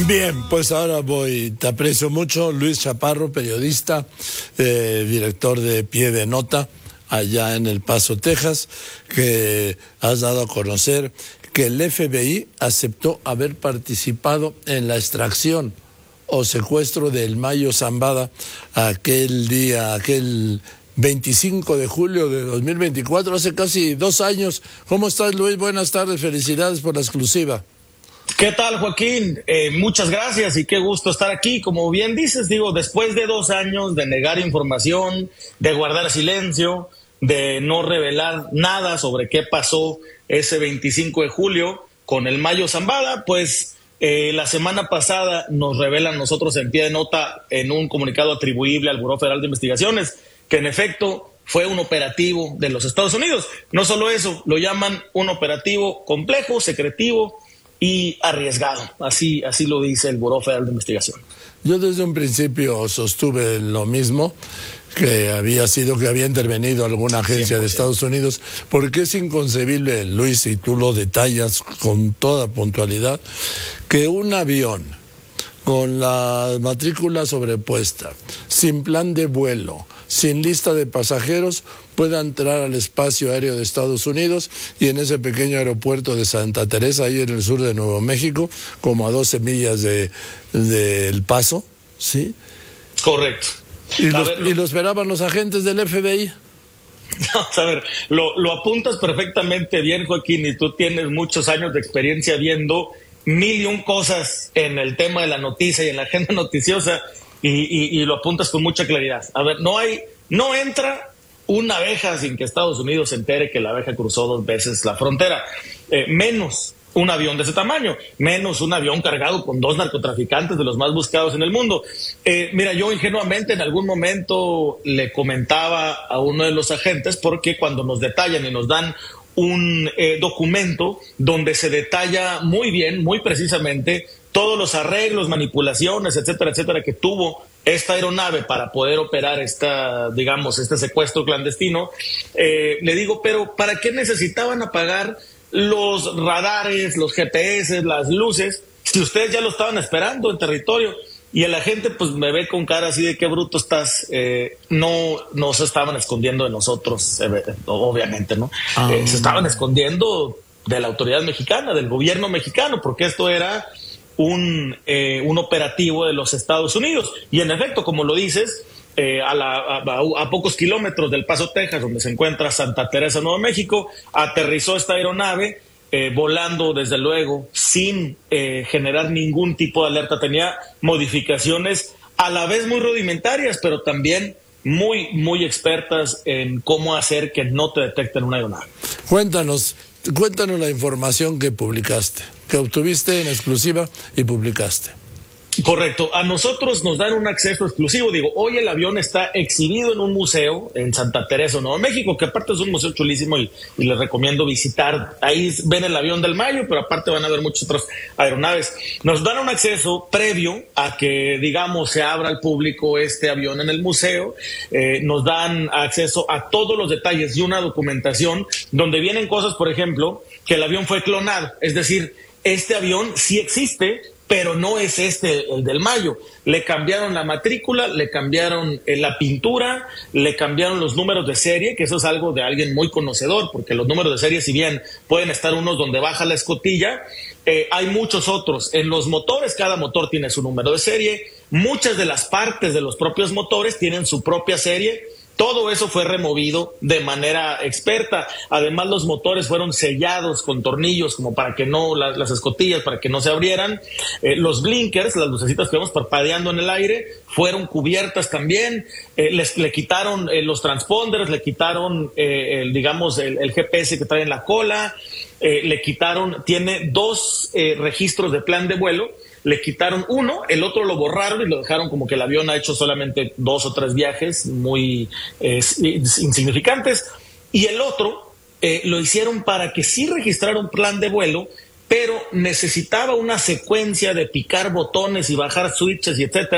Bien, pues ahora te aprecio mucho, Luis Chaparro, periodista, director de Pie de Nota, allá en El Paso, Texas, que has dado a conocer que el FBI aceptó haber participado en la extracción o secuestro del Mayo Zambada aquel 25 de julio de 2024, hace casi 2 años. ¿Cómo estás, Luis? Buenas tardes, felicidades por la exclusiva. ¿Qué tal, Joaquín? Muchas gracias y qué gusto estar aquí. Como bien dices, después de 2 años de negar información, de guardar silencio, de no revelar nada sobre qué pasó ese 25 de julio con el Mayo Zambada, pues la semana pasada nos revelan nosotros en Pie de Nota en un comunicado atribuible al Buró Federal de Investigaciones que en efecto fue un operativo de los Estados Unidos. No solo eso, lo llaman un operativo complejo, secretivo y arriesgado. Así lo dice el Buró Federal de Investigación. Yo desde un principio sostuve lo mismo, que había intervenido alguna agencia 100%. De Estados Unidos, porque es inconcebible, Luis, y tú lo detallas con toda puntualidad, que un avión con la matrícula sobrepuesta, sin plan de vuelo, sin lista de pasajeros, pueda entrar al espacio aéreo de Estados Unidos y en ese pequeño aeropuerto de Santa Teresa, ahí en el sur de Nuevo México, como a 12 millas de El Paso, ¿sí? Correcto. ¿Y lo esperaban los agentes del FBI? Vamos a ver, lo apuntas perfectamente bien, Joaquín, y tú tienes muchos años de experiencia viendo 1001 cosas en el tema de la noticia y en la agenda noticiosa, y lo apuntas con mucha claridad. A ver, no entra una abeja sin que Estados Unidos se entere que la abeja cruzó 2 veces la frontera, menos un avión de ese tamaño, menos un avión cargado con 2 narcotraficantes de los más buscados en el mundo. Mira, yo ingenuamente en algún momento le comentaba a uno de los agentes, porque cuando nos detallan y nos dan un documento donde se detalla muy bien, muy precisamente, todos los arreglos, manipulaciones, etcétera, que tuvo esta aeronave para poder operar este secuestro clandestino, le digo, pero ¿para qué necesitaban apagar los radares, los GPS, las luces, si ustedes ya lo estaban esperando en territorio? Y el agente pues me ve con cara así de qué bruto estás. No se estaban escondiendo de nosotros, obviamente, ¿no? Se estaban escondiendo de la autoridad mexicana, del gobierno mexicano, porque esto era un operativo de los Estados Unidos. Y en efecto, como lo dices, a pocos kilómetros del Paso, Texas, donde se encuentra Santa Teresa, Nuevo México, aterrizó esta aeronave, volando desde luego sin generar ningún tipo de alerta. Tenía modificaciones a la vez muy rudimentarias, pero también muy, muy expertas en cómo hacer que no te detecten una aeronave. Cuéntanos la información que publicaste, que obtuviste en exclusiva y publicaste. Correcto. A nosotros nos dan un acceso exclusivo. Hoy el avión está exhibido en un museo en Santa Teresa, Nuevo México, que aparte es un museo chulísimo y les recomiendo visitar. Ahí ven el avión del Mayo, pero aparte van a ver muchas otras aeronaves. Nos dan un acceso previo a que, se abra al público este avión en el museo. Nos dan acceso a todos los detalles y una documentación donde vienen cosas, por ejemplo, que el avión fue clonado. Es decir, este avión sí existe, pero no es el del Mayo. Le cambiaron la matrícula, le cambiaron la pintura, le cambiaron los números de serie, que eso es algo de alguien muy conocedor, porque los números de serie, si bien pueden estar unos donde baja la escotilla, hay muchos otros. En los motores, cada motor tiene su número de serie, muchas de las partes de los propios motores tienen su propia serie. Todo eso fue removido de manera experta. Además, los motores fueron sellados con tornillos como para que no, las escotillas, para que no se abrieran. Los blinkers, las lucecitas que vemos parpadeando en el aire, fueron cubiertas también. Le quitaron los transponders, le quitaron, el GPS que trae en la cola. Tiene 2 registros de plan de vuelo. Le quitaron uno, el otro lo borraron y lo dejaron como que el avión ha hecho solamente 2 o 3 viajes muy insignificantes. Y el otro lo hicieron para que sí registrara un plan de vuelo, pero necesitaba una secuencia de picar botones y bajar switches y etcétera.